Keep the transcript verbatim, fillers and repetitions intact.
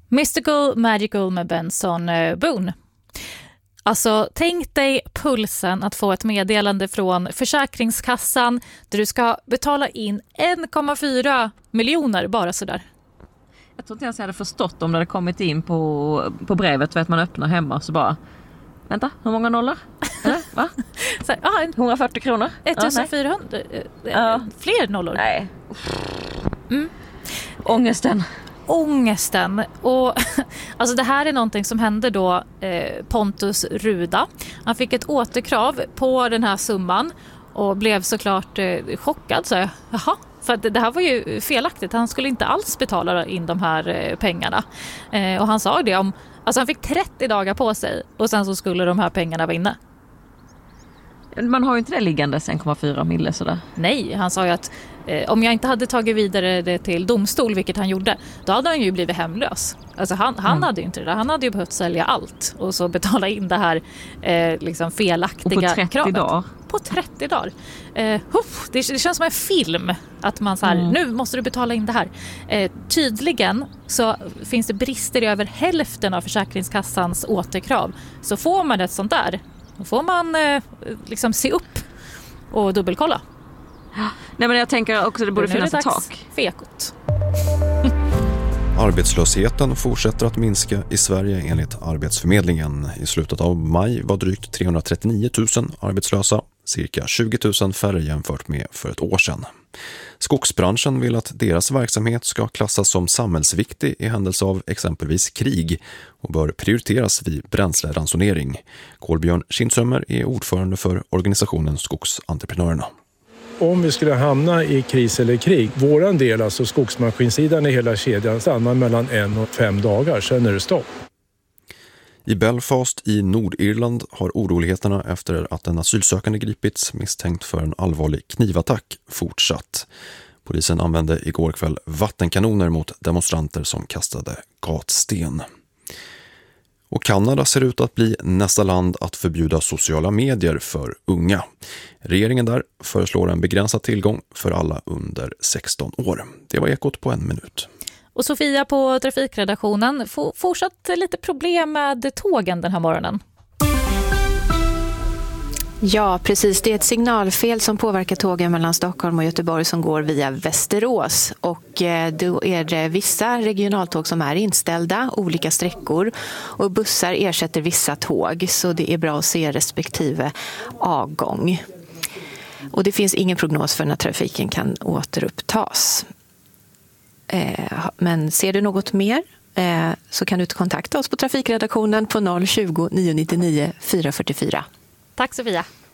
Mystical Magical med Benson Boone. Alltså, tänk dig pulsen att få ett meddelande från Försäkringskassan där du ska betala in en komma fyra miljoner bara sådär. Jag tror inte ens jag hade förstått om det hade kommit in på, på brevet för att man öppnar hemma så bara, vänta, hur många nollor? Eller, va? Så, ah, en, hundrafyrtio kronor? ettusenfyrahundra? Ja, ja. Fler nollor? Nej. Mm. Ångesten. Ångesten. Och alltså det här är någonting som hände då eh, Pontus Ruda. Han fick ett återkrav på den här summan och blev såklart eh, chockad. Så, jaha, för att det här var ju felaktigt. Han skulle inte alls betala in de här eh, pengarna. Eh, och han sa det om, alltså han fick trettio dagar på sig och sen så skulle de här pengarna vara inne. Man har ju inte det liggandes en komma fyra mille sådär. Nej, han sa ju att eh, om jag inte hade tagit vidare det till domstol, vilket han gjorde, då hade han ju blivit hemlös. Alltså han, han mm. hade ju inte det där. Han hade ju behövt sälja allt och så betala in det här eh, liksom felaktiga och på trettio kravet. dagar. På trettio dagar. Eh, huff, det, det känns som en film att man så här, mm. nu måste du betala in det här. Eh, tydligen så finns det brister i över hälften av Försäkringskassans återkrav. Så får man ett sånt där, då får man eh, liksom se upp och dubbelkolla. Nej, men jag tänker också att det borde finnas ett tak. Fekot. Arbetslösheten fortsätter att minska i Sverige enligt Arbetsförmedlingen. I slutet av maj var drygt trehundratrettionio tusen arbetslösa, cirka tjugo tusen färre jämfört med för ett år sedan. Skogsbranschen vill att deras verksamhet ska klassas som samhällsviktig i händelse av exempelvis krig och bör prioriteras vid bränsleransonering. Kolbjörn Kindsömer är ordförande för organisationen Skogsentreprenörerna. Om vi skulle hamna i kris eller krig, våran del, alltså skogsmaskinsidan i hela kedjan, stannar mellan en och fem dagar, sen är det stopp. I Belfast i Nordirland har oroligheterna efter att en asylsökande gripits misstänkt för en allvarlig knivattack fortsatt. Polisen använde igår kväll vattenkanoner mot demonstranter som kastade gatsten. Och Kanada ser ut att bli nästa land att förbjuda sociala medier för unga. Regeringen där föreslår en begränsad tillgång för alla under sexton år. Det var Ekot på en minut. Och Sofia på trafikredaktionen får fortsatt lite problem med tågen den här morgonen. Ja, precis. Det är ett signalfel som påverkar tågen mellan Stockholm och Göteborg som går via Västerås. Och då är det vissa regionaltåg som är inställda, olika sträckor. Och bussar ersätter vissa tåg, så det är bra att se respektive avgång. Och det finns ingen prognos för när trafiken kan återupptas. Men ser du något mer så kan du kontakta oss på trafikredaktionen på noll tjugo, nio nio nio, fyra fyra fyra. Tack Sofia.